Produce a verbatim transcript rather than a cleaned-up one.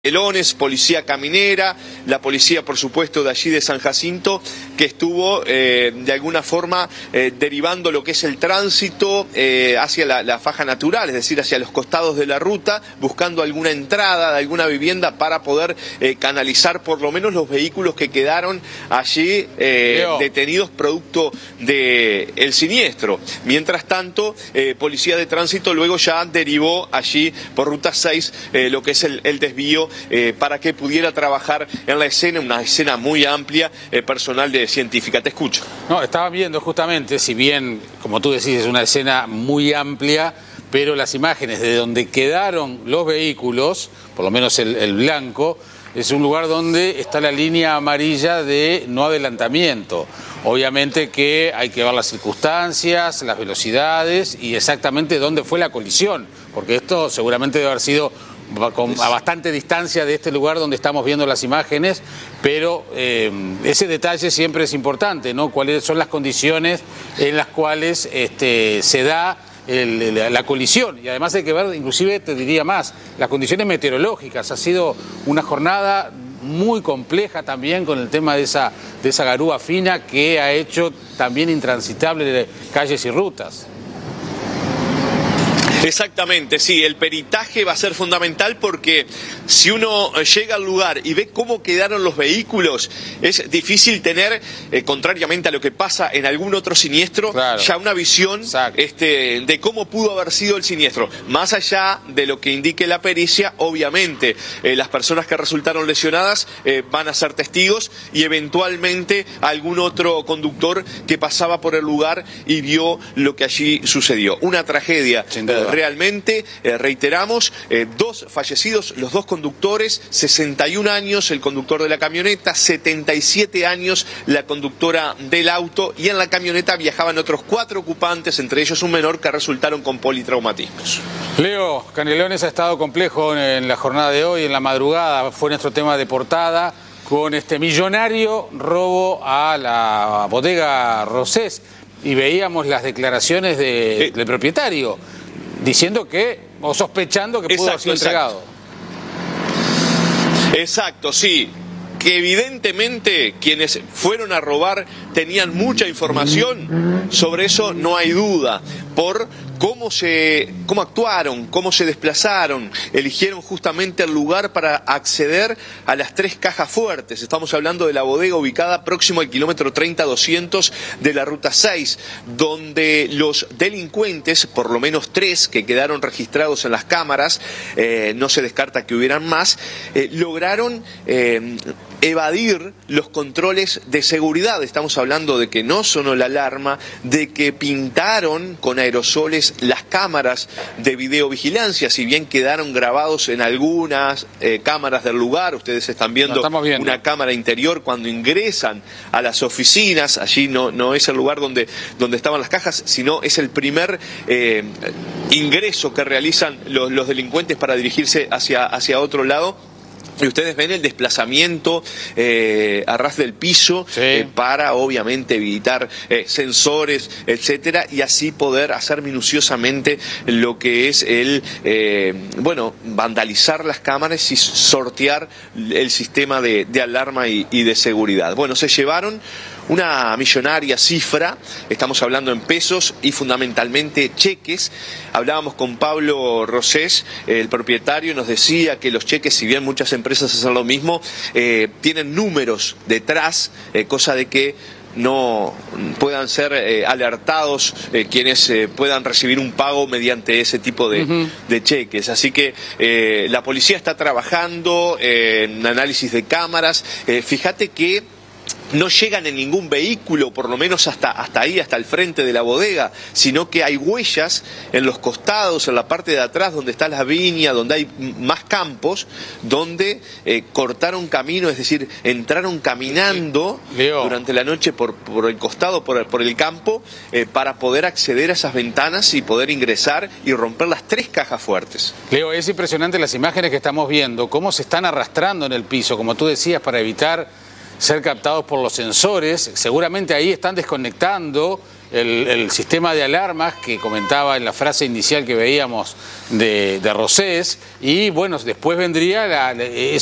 Canelones, policía caminera, la policía por supuesto de allí de San Jacinto, que estuvo eh, de alguna forma eh, derivando lo que es el tránsito eh, hacia la, la faja natural, es decir, hacia los costados de la ruta, buscando alguna entrada de alguna vivienda para poder eh, canalizar por lo menos los vehículos que quedaron allí eh, detenidos producto del siniestro. Mientras tanto, eh, policía de tránsito luego ya derivó allí por ruta seis eh, lo que es el, el desvío Eh, para que pudiera trabajar en la escena, una escena muy amplia, eh, personal de científica. Te escucho. No, estaba viendo justamente, si bien, como tú decís, es una escena muy amplia, pero las imágenes de donde quedaron los vehículos, por lo menos el, el blanco, es un lugar donde está la línea amarilla de no adelantamiento. Obviamente que hay que ver las circunstancias, las velocidades y exactamente dónde fue la colisión, porque esto seguramente debe haber sido a bastante distancia de este lugar donde estamos viendo las imágenes, pero eh, ese detalle siempre es importante, ¿no? Cuáles son las condiciones en las cuales este, se da el, la, la colisión, y además hay que ver, inclusive te diría más, las condiciones meteorológicas. Ha sido una jornada muy compleja también con el tema de esa, de esa garúa fina que ha hecho también intransitables calles y rutas. Exactamente, sí, el peritaje va a ser fundamental porque si uno llega al lugar y ve cómo quedaron los vehículos, es difícil tener, eh, contrariamente a lo que pasa en algún otro siniestro, claro, ya una visión este, de cómo pudo haber sido el siniestro. Más allá de lo que indique la pericia, obviamente eh, las personas que resultaron lesionadas eh, van a ser testigos y eventualmente algún otro conductor que pasaba por el lugar y vio lo que allí sucedió. Una tragedia. Realmente, eh, reiteramos, eh, dos fallecidos, los dos conductores, sesenta y un años el conductor de la camioneta, setenta y siete años la conductora del auto, y en la camioneta viajaban otros cuatro ocupantes, entre ellos un menor, que resultaron con politraumatismos. Leo, Canelones ha estado complejo en la jornada de hoy, en la madrugada, fue nuestro tema de portada, con este millonario robo a la bodega Rosés, y veíamos las declaraciones de, eh, del propietario, diciendo que, o sospechando que pudo haber sido entregado. Exacto, sí. Que evidentemente quienes fueron a robar tenían mucha información, sobre eso no hay duda, por cómo se, cómo actuaron, cómo se desplazaron, eligieron justamente el lugar para acceder a las tres cajas fuertes. Estamos hablando de la bodega ubicada próximo al kilómetro treinta doscientos de la ruta seis, donde los delincuentes, por lo menos tres que quedaron registrados en las cámaras, eh, no se descarta que hubieran más, eh, lograron eh, evadir los controles de seguridad. Estamos hablando de que no sonó la alarma, de que pintaron con aerosoles las cámaras de videovigilancia, si bien quedaron grabados en algunas eh, cámaras del lugar. Ustedes están viendo, viendo una cámara interior cuando ingresan a las oficinas. Allí no, no es el lugar donde, donde estaban las cajas, sino es el primer eh, ingreso que realizan los, los delincuentes para dirigirse hacia, hacia otro lado. Y ustedes ven el desplazamiento eh, a ras del piso, sí, eh, para obviamente evitar eh, sensores, etcétera, y así poder hacer minuciosamente lo que es el, eh, bueno, vandalizar las cámaras y sortear el sistema de, de alarma y, y de seguridad. Bueno, se llevaron una millonaria cifra, estamos hablando en pesos y fundamentalmente cheques. Hablábamos con Pablo Rosés, el propietario, nos decía que los cheques, si bien muchas empresas hacen lo mismo, eh, tienen números detrás, eh, cosa de que no puedan ser eh, alertados eh, quienes eh, puedan recibir un pago mediante ese tipo de, uh-huh. de cheques. Así que eh, la policía está trabajando eh, en análisis de cámaras. Eh, fíjate que no llegan en ningún vehículo, por lo menos hasta, hasta ahí, hasta el frente de la bodega, sino que hay huellas en los costados, en la parte de atrás, donde está la viña, donde hay más campos, donde eh, cortaron camino, es decir, entraron caminando Leo. durante la noche por, por el costado, por, por el campo, eh, para poder acceder a esas ventanas y poder ingresar y romper las tres cajas fuertes. Leo, es impresionante las imágenes que estamos viendo, cómo se están arrastrando en el piso, como tú decías, para evitar ser captados por los sensores. Seguramente ahí están desconectando el, el sistema de alarmas que comentaba en la frase inicial que veíamos de, de Rosés, y bueno, después vendría la,